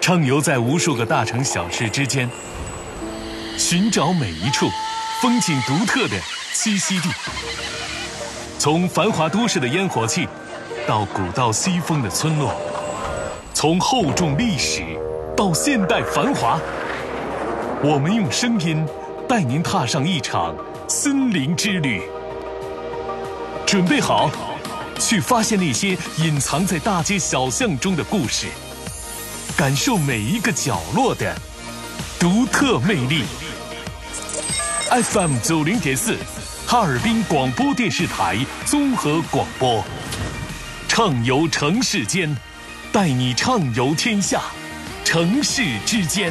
畅游在无数个大城小事之间，寻找每一处风景独特的栖息地。从繁华都市的烟火气，到古道西风的村落，从厚重历史到现代繁华，我们用声音带您踏上一场森林之旅。准备好，去发现那些隐藏在大街小巷中的故事，感受每一个角落的独特魅力。FM 90.4，哈尔滨广播电视台综合广播，畅游城市间，带你畅游天下，城市之间。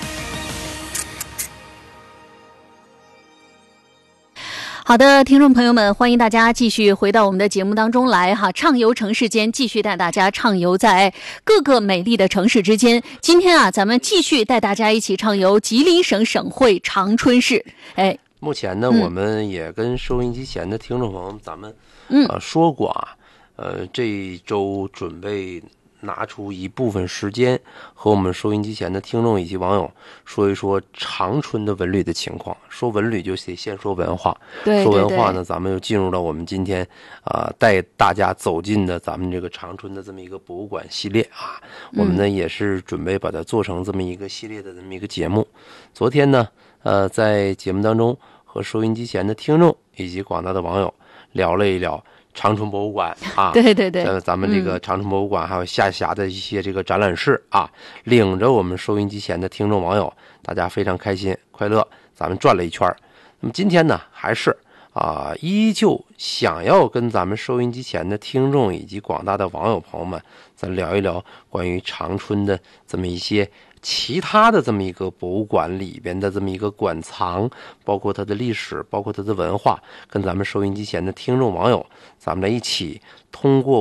好的，听众朋友们，欢迎大家继续回到我们的节目当中来哈，畅游城市间，继续带大家畅游在各个美丽的城市之间。今天啊，咱们继续带大家一起畅游吉林省省会长春市。 目前呢，我们也跟收音机前的听众朋友们，咱们说过啊，这一周准备拿出一部分时间和我们收音机前的听众以及网友说一说长春的文旅的情况。说文旅就得先说文化， 对， 说文化呢，咱们又进入到我们今天带大家走进的咱们这个长春的这么一个博物馆系列啊。我们呢也是准备把它做成这么一个系列的这么一个节目。昨天呢，在节目当中和收音机前的听众以及广大的网友聊了一聊长春博物馆啊， 对， 咱们这个长春博物馆还有下辖的一些这个展览室啊，领着我们收音机前的听众网友，大家非常开心快乐，咱们转了一圈。那么今天呢，还是依旧想要跟咱们收音机前的听众以及广大的网友朋友们，咱聊一聊关于长春的这么一些其他的这么一个博物馆里边的这么一个馆藏，包括它的历史，包括它的文化，跟咱们收音机前的听众网友，咱们来一起通过